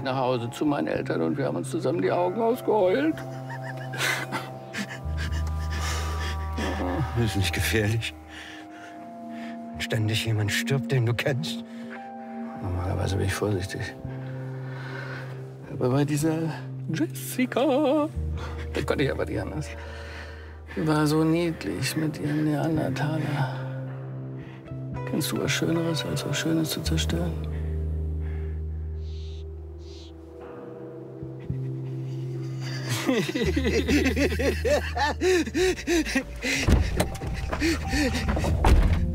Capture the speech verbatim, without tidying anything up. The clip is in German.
ich nach Hause zu meinen Eltern und wir haben uns zusammen die Augen ausgeheult. Das ist nicht gefährlich. Wenn ständig jemand stirbt, den du kennst. Normalerweise bin ich vorsichtig. Aber bei dieser Jessica, da konnte ich aber nicht anders. Die war so niedlich mit ihrem Neandertaler. Kennst du was Schöneres, als was Schönes zu zerstören?